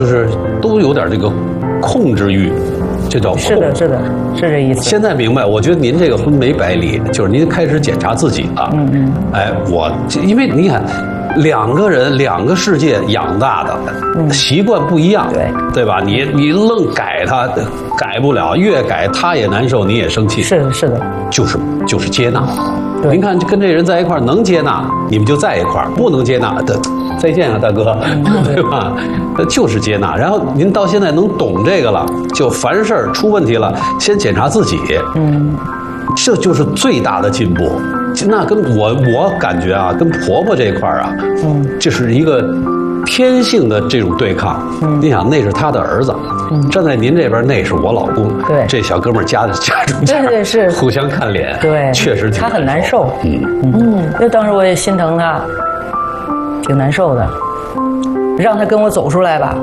就是都有点这个控制欲，这叫控。 是的，是的，是这意思。 现在明白，我觉得您这个婚没白离，就是您开始检查自己了。哎，因为你看。两个人两个世界养大的，习惯不一样，对吧？你愣改他，改不了，越改他也难受，你也生气。 是的，是的， 就是接纳。您看跟这人在一块儿能接纳，你们就在一块儿；不能接纳的，再见啊，大哥，对吧？就是接纳。然后您到现在能懂这个了，就凡事出问题了，先检查自己。这就是最大的进步。那跟我感觉啊，跟婆婆这一块儿啊，这是一个天性的这种对抗。你想，那是他的儿子，站在您这边，那是我老公。 对， 这小哥们儿夹中间， 对，是互相看脸。 对， 确实他很难受。就当时我也心疼他，挺难受的。让他跟我走出来吧。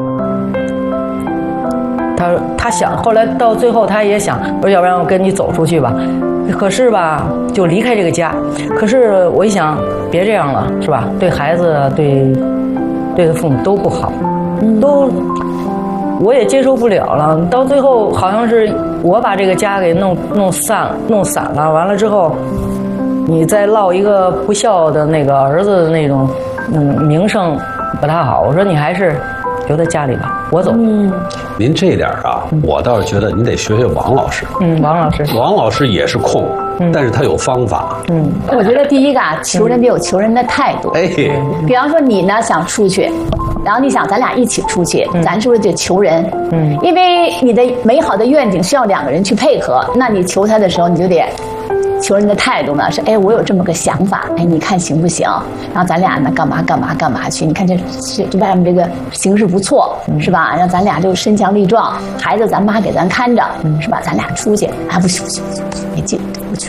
他想，后来到最后他也想，我说要不然我跟你走出去吧。可是吧，就离开这个家。可是我一想，别这样了，是吧？对孩子，对他父母都不好，我也接受不了了。到最后，好像是我把这个家给弄散了。完了之后，你再落一个不孝的那个儿子的那种名声不太好。我说你还是留在家里吧，我走。 您这点啊，我倒是觉得您得学学王老师。王老师也是控，但是他有方法。 我觉得第一个啊，求人得有求人的态度。比方说你呢想出去，然后你想咱俩一起出去，咱是不是得求人？因为你的美好的愿景需要两个人去配合，那你求他的时候，你就得求人的态度呢是，我有这么个想法，你看行不行？然后咱俩呢干嘛去？你看这外面这个形势不错，是吧？让咱俩就身强力壮，孩子咱妈给咱看着，是吧？咱俩出去，不行，别进，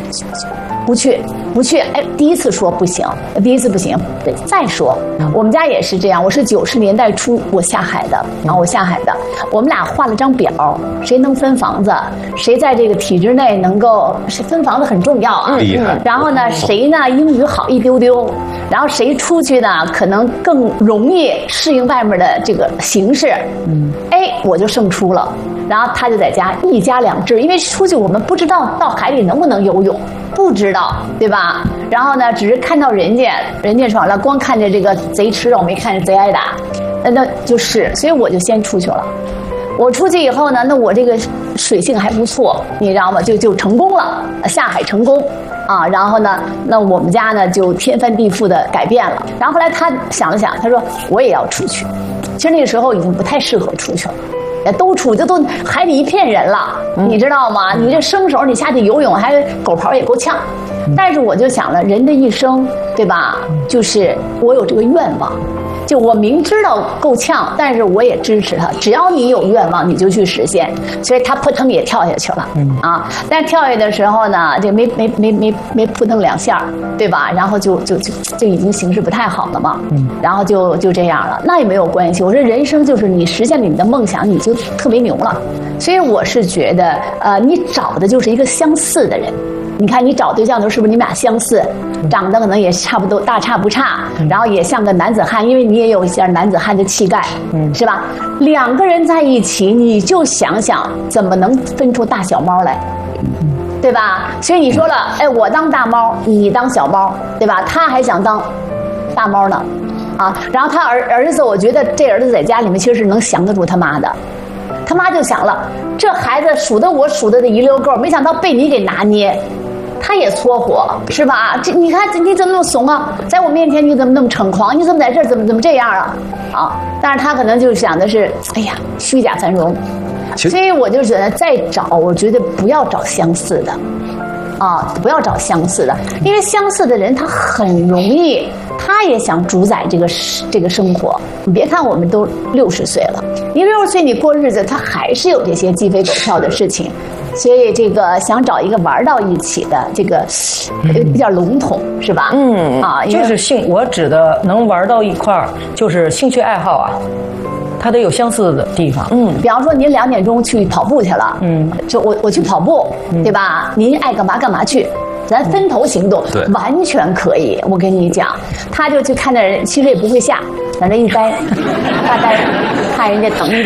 不去。第一次说不行，第一次不行，再说。我们家也是这样，我是90年代初我下海的，我们俩画了张表，谁能分房子，谁在这个体制内能够分房子很重要啊。 厉害。 然后呢，谁呢英语好一丢丢，然后谁出去呢可能更容易适应外面的这个形势。我就胜出了。然后他就在家一家两制，因为出去我们不知道到海里能不能游泳，不知道，对吧？然后呢，只是看到人家爽了，光看着这个贼吃肉，没看着贼挨打，那就是，所以我就先出去了。我出去以后呢，那我这个水性还不错，你知道吗？就成功了，下海成功啊。然后呢，那我们家呢就天翻地覆的改变了。然后后来他想了想，他说我也要出去。其实那个时候已经不太适合出去了。都出去都海里一片人了，你知道吗？你这生手你下去游泳还狗刨也够呛。但是我就想了，人的一生，对吧？就是我有这个愿望，就我明知道够呛，但是我也支持他。只要你有愿望，你就去实现。所以他扑腾也跳下去了但跳下的时候呢，这没扑腾2下，对吧？然后就已经形势不太好了嘛。然后就这样了，那也没有关系。我说人生就是你实现了你的梦想，你就特别牛了。所以我是觉得，你找的就是一个相似的人。你看你找对象的时候，是不是你们俩相似，长得可能也差不多，大差不差，然后也像个男子汉，因为你也有一些男子汉的气概，是吧？2个人在一起，你就想想怎么能分出大小猫来，对吧？所以你说了，我当大猫，你当小猫，对吧？他还想当大猫呢，然后他儿子，我觉得这儿子在家里面其实是能降得住他妈的。他妈就想了，这孩子数的一溜够，没想到被你给拿捏。他也搓火，是吧？你看你怎么那么怂啊？在我面前你怎么那么猖狂？你怎么在这儿怎么这样啊？但是他可能就想的是，虚假繁荣。所以我就觉得再找，我觉得不要找相似的，不要找相似的，因为相似的人他很容易，他也想主宰这个生活。你别看我们都60岁了，你60岁你过日子，他还是有这些鸡飞狗跳的事情。所以这个想找一个玩到一起的，这个比较笼统，是吧？ 就是我指的能玩到一块儿，就是兴趣爱好啊，它得有相似的地方。 比方说您2点钟去跑步去了，就我去跑步，对吧？您爱干嘛去。咱分头行动，完全可以。我跟你讲，他就去看那人，其实也不会下，在那一待，发呆，看人家等一